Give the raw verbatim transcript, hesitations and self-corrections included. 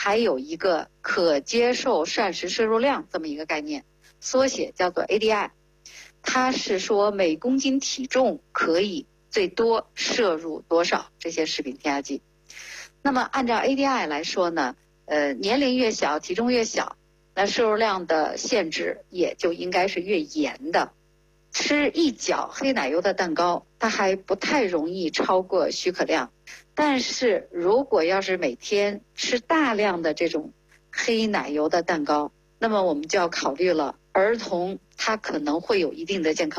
还有一个可接受膳食摄入量这么一个概念，缩写叫做 A D I。它是说每公斤体重可以最多摄入多少这些食品添加剂。那么按照 A D I 来说呢，呃，年龄越小，体重越小，那摄入量的限制也就应该是越严的。吃一角黑奶油的蛋糕，它还不太容易超过许可量。但是如果要是每天吃大量的这种黑奶油的蛋糕，那么我们就要考虑了，儿童他可能会有一定的健康